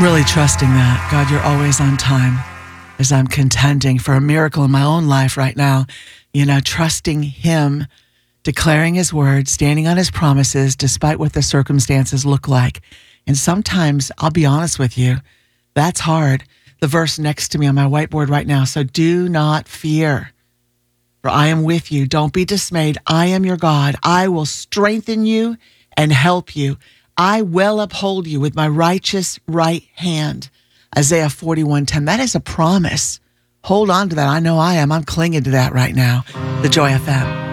Really trusting that. God, you're always on time as I'm contending for a miracle in my own life right now. Trusting Him, declaring His word, standing on His promises, despite what the circumstances look like. And sometimes, I'll be honest with you, that's hard. The verse next to me on my whiteboard right now. So do not fear, for I am with you. Don't be dismayed. I am your God. I will strengthen you and help you. I will uphold you with my righteous right hand. Isaiah 41:10. That is a promise. Hold on to that. I know I am. I'm clinging to that right now. The Joy FM.